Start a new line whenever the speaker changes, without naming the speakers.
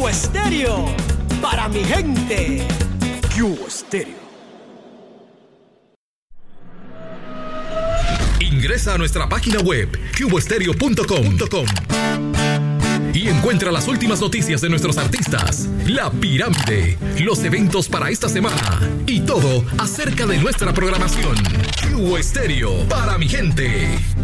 Cubo Estéreo, para mi gente. Cubo Estéreo.
Ingresa a nuestra página web cuboestereo.com y encuentra las últimas noticias de nuestros artistas, La Pirámide, los eventos para esta semana y todo acerca de nuestra programación. Cubo Estéreo, para mi gente.